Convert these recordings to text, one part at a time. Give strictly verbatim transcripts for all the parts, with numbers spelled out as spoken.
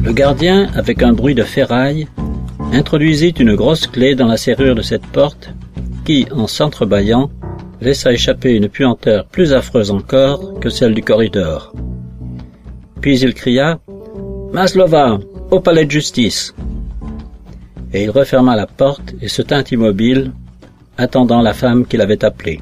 Le gardien, avec un bruit de ferraille, introduisit une grosse clé dans la serrure de cette porte qui, en s'entrebâillant, laissa échapper une puanteur plus affreuse encore que celle du corridor. Puis il cria « Maslova, au palais de justice !» Et il referma la porte et se tint immobile, attendant la femme qu'il avait appelée.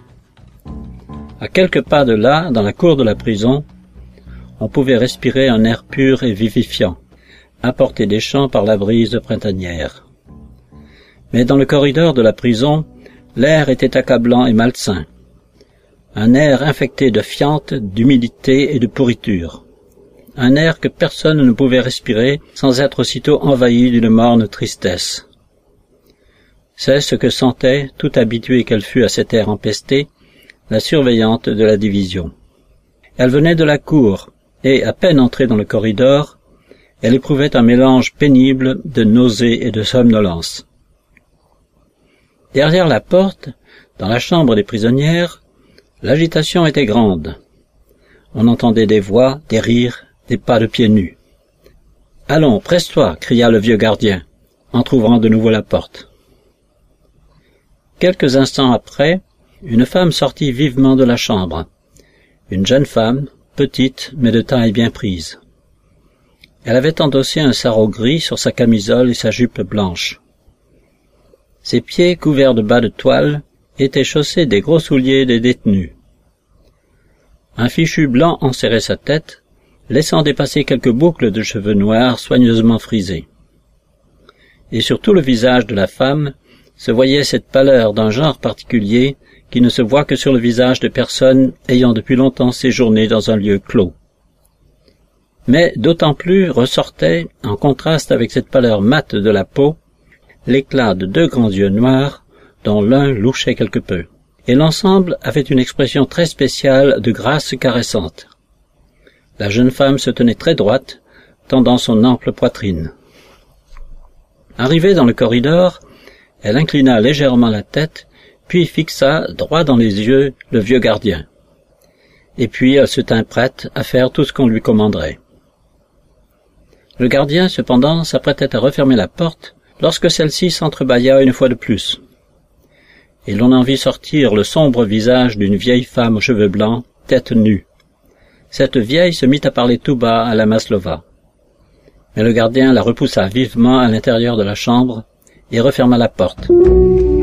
À quelques pas de là, dans la cour de la prison, on pouvait respirer un air pur et vivifiant, apporté des champs par la brise printanière. Mais dans le corridor de la prison, l'air était accablant et malsain. Un air infecté de fiente, d'humidité et de pourriture. Un air que personne ne pouvait respirer sans être aussitôt envahi d'une morne tristesse. C'est ce que sentait, tout habituée qu'elle fût à cet air empesté, la surveillante de la division. Elle venait de la cour, et, à peine entrée dans le corridor, elle éprouvait un mélange pénible de nausée et de somnolence. Derrière la porte, dans la chambre des prisonnières, l'agitation était grande. On entendait des voix, des rires, des pas de pieds nus. « Allons, presse-toi » cria le vieux gardien, entr'ouvrant de nouveau la porte. Quelques instants après, une femme sortit vivement de la chambre. Une jeune femme, petite mais de taille bien prise. Elle avait endossé un sarrau gris sur sa camisole et sa jupe blanche. Ses pieds, couverts de bas de toile, étaient chaussés des gros souliers des détenus. Un fichu blanc enserrait sa tête, laissant dépasser quelques boucles de cheveux noirs soigneusement frisés. Et sur tout le visage de la femme se voyait cette pâleur d'un genre particulier qui ne se voit que sur le visage de personnes ayant depuis longtemps séjourné dans un lieu clos. Mais d'autant plus ressortait, en contraste avec cette pâleur mate de la peau, l'éclat de deux grands yeux noirs, dont l'un louchait quelque peu, et l'ensemble avait une expression très spéciale de grâce caressante. La jeune femme se tenait très droite, tendant son ample poitrine. Arrivée dans le corridor, elle inclina légèrement la tête, puis fixa droit dans les yeux le vieux gardien. Et puis elle se tint prête à faire tout ce qu'on lui commanderait. Le gardien, cependant, s'apprêtait à refermer la porte lorsque celle-ci s'entrebâilla une fois de plus. Et l'on en vit sortir le sombre visage d'une vieille femme aux cheveux blancs, tête nue. Cette vieille se mit à parler tout bas à la Maslova. Mais le gardien la repoussa vivement à l'intérieur de la chambre et referma la porte.